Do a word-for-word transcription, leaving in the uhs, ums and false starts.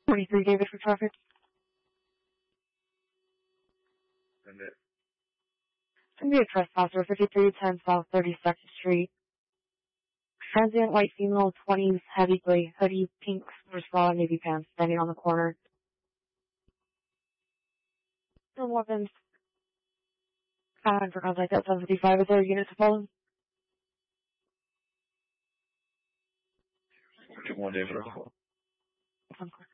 twenty-three David for traffic. And it. It's going to be a trespasser, fifty-three ten South thirty-second Street. Transient white female, twenties, heavy gray hoodie, pink super bra, navy pants, standing on the corner. No weapons. And for contact at seven fifty-five, is there a unit to follow? Two one David. Okay.